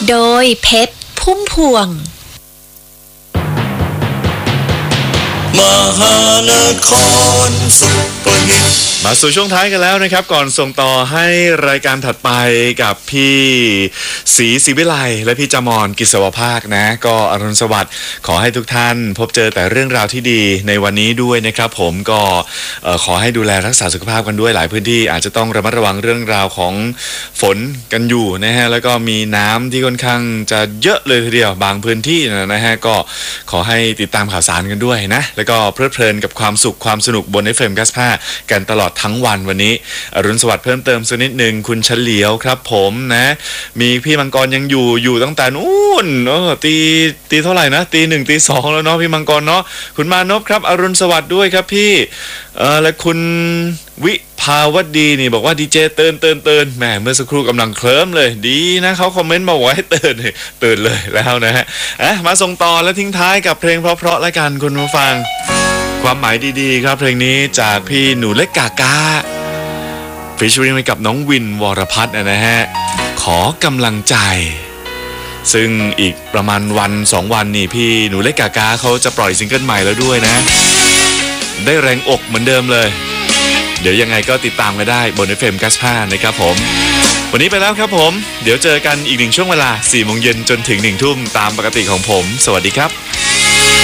โดยเพชรพุ่มพวงมหานครซุปเปอร์ฮิตมาสู่ช่วงท้ายกันแล้วนะครับก่อนส่งต่อให้รายการถัดไปกับพี่ศรีศิวิไลและพี่จามอนกิษวภาคนะก็อรุณสวัสดิ์ขอให้ทุกท่านพบเจอแต่เรื่องราวที่ดีในวันนี้ด้วยนะครับผมก็ขอให้ดูแลรักษาสุขภาพกันด้วยหลายพื้นที่อาจจะต้องระมัดระวังเรื่องราวของฝนกันอยู่นะฮะแล้วก็มีน้ำที่ค่อนข้างจะเยอะเลยทีเดียวบางพื้นที่นะฮะก็ขอให้ติดตามข่าวสารกันด้วยนะแล้วก็เพลิดเพลินกับความสุขความสนุกบน FM 95กันตลอดทั้งวันวันนี้อรุณสวัสดิ์เพิ่มเติมสักนิดหนึ่งคุณเฉลียวครับผมนะมีพี่มังกรยังอยู่ตั้งแต่นู่นตีเท่าไหร่นะตี 1 ตี 2แล้วเนาะพี่มังกรเนาะคุณมานพครับอรุณสวัสดิ์ด้วยครับพี่และคุณวิภาวดีนี่บอกว่าดีเจเตือนแหมเมื่อสักครู่กำลังเคลิ้มเลยดีนะเขาคอมเมนต์มาบอกให้ตื่นเลยแล้วนะฮะมาส่งต่อและทิ้งท้ายกับเพลงเพราะๆแล้วกันคุณผู้ฟังความหมายดีๆครับเพลงนี้จากพี่หนูเล็กกากาฟีเจอริ่งไปกับน้องวินวรพัฒน์นะฮะขอกำลังใจซึ่งอีกประมาณ1-2 วันนี่พี่หนูเล็กกากาเขาจะปล่อยซิงเกิลใหม่แล้วด้วยนะได้แรงอกเหมือนเดิมเลยเดี๋ยวยังไงก็ติดตามกันได้บน FM 95นะครับผมวันนี้ไปแล้วครับผมเดี๋ยวเจอกันอีก1ช่วงเวลา 4 โมงเย็นจนถึง 1 ทุ่มตามปกติของผมสวัสดีครับ